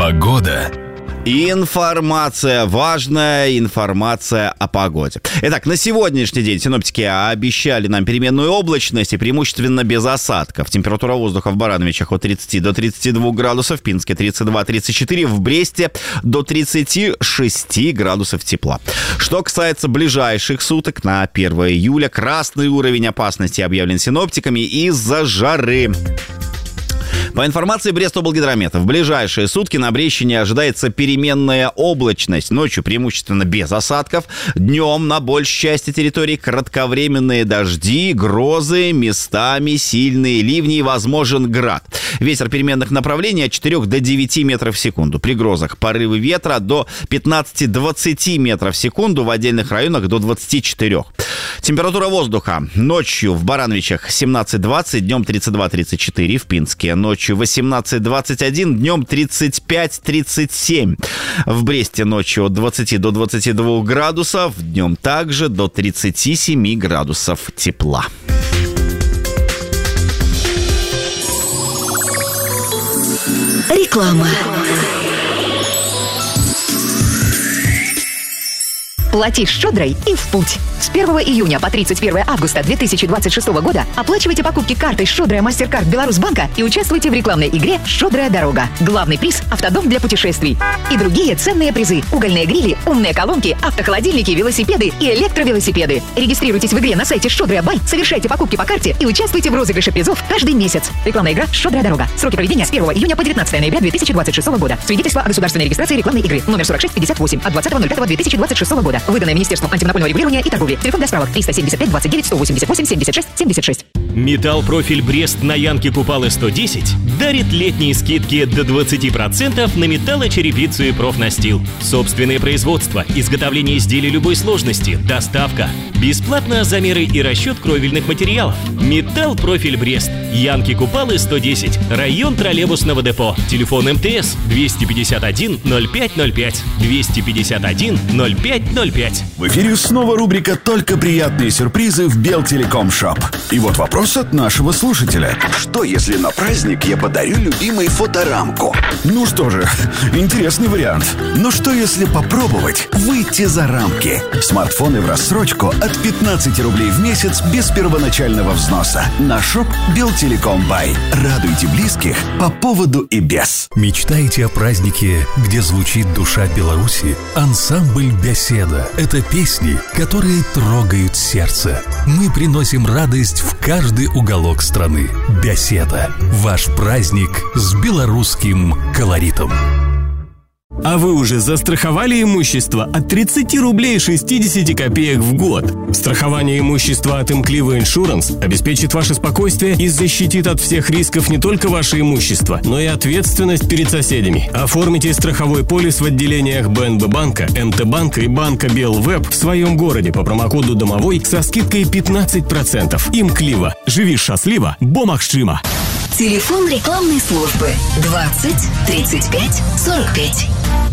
Погода. Информация, важная информация о погоде. Итак, на сегодняшний день синоптики обещали нам переменную облачность и преимущественно без осадков. Температура воздуха в Барановичах от 30 до 32 градусов, в Пинске 32-34, в Бресте до 36 градусов тепла. Что касается ближайших суток, на 1 июля красный уровень опасности объявлен синоптиками из-за жары. По информации Брест-Облгидромета, в ближайшие сутки на Брещине ожидается переменная облачность. Ночью преимущественно без осадков. Днем на большей части территории кратковременные дожди, грозы, местами сильные ливни и возможен град. Ветер переменных направлений от 4 до 9 метров в секунду. При грозах порывы ветра до 15-20 метров в секунду, в отдельных районах до 24. Температура воздуха ночью в Барановичах 17-20, днем 32-34, в Пинске ночью 18-21, днем 35-37. В Бресте ночью от 20 до 22 градусов, днем также до 37 градусов тепла. Реклама. Плати щедрой и в путь. С 1 июня по 31 августа 2026 года оплачивайте покупки картой «Щедрая Мастеркард Беларусьбанка» и участвуйте в рекламной игре «Щедрая дорога». Главный приз – автодом для путешествий. И другие ценные призы – угольные грили, умные колонки, автохолодильники, велосипеды и электровелосипеды. Регистрируйтесь в игре на сайте «Щедрая Бай», совершайте покупки по карте и участвуйте в розыгрыше призов каждый месяц. Рекламная игра «Щедрая дорога». Сроки проведения с 1 июня по 19 ноября 2026 года. Свидетельство о государственной регистрации рекламной игры. Номер 4658 от 20.05.2026 года. Выданное Министерством антимонопольного регулирования и торговли. Телефон для справок 375 29 188 76 76. Металл-профиль Брест на Янке Купалы 110 дарит летние скидки до 20% на металлочерепицу и профнастил. Собственное производство, изготовление изделий любой сложности, доставка. Бесплатно замеры и расчет кровельных материалов. Металл-профиль Брест. Янки Купалы 110. Район троллейбусного депо. Телефон МТС 251 0505. 251 0505. В эфире снова рубрика «Только приятные сюрпризы» в Белтелеком Шоп. И вот вопрос от нашего слушателя. Что, если на праздник я подарю любимой фоторамку? Ну что же, интересный вариант. Но что, если попробовать выйти за рамки? Смартфоны в рассрочку от 15 рублей в месяц без первоначального взноса. На шоп Белтелеком Бай. Радуйте близких по поводу и без. Мечтаете о празднике, где звучит душа Беларуси? Ансамбль «Беседа» — это песни, которые трогают сердце. Мы приносим радость в каждый уголок страны. «Беседа» — ваш праздник с белорусским колоритом. А вы уже застраховали имущество от 30 рублей 60 копеек в год? Страхование имущества от Имклива Иншуранс обеспечит ваше спокойствие и защитит от всех рисков не только ваше имущество, но и ответственность перед соседями. Оформите страховой полис в отделениях БНБ банка, МТ банка и банка Белвеб в своем городе по промокоду «Домовой» со скидкой 15%. Имклива. Живи счастливо, бо магчима. Телефон рекламной службы 20 35 45.